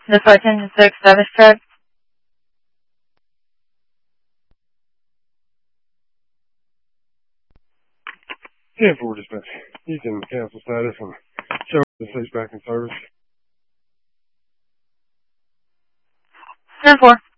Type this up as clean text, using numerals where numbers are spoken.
The 14-6 service truck. Yeah, for dispatch. You can cancel status and show the state's back in service. 10-4.